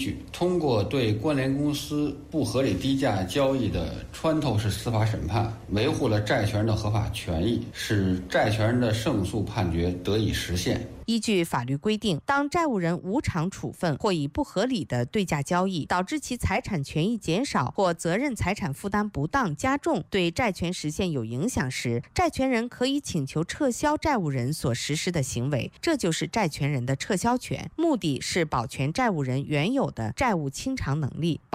据通过对关联公司不合理低价交易的穿透式司法审判，维护了债权人的合法权益，使债权人的胜诉判决得以实现。 依据法律规定，当债务人无偿处分或以不合理的对价交易导致其财产权益减少或责任财产负担不当加重，对债权实现有影响时，债权人可以请求撤销债务人所实施的行为，这就是债权人的撤销权。目的是保全债务人原有的债务清偿能力，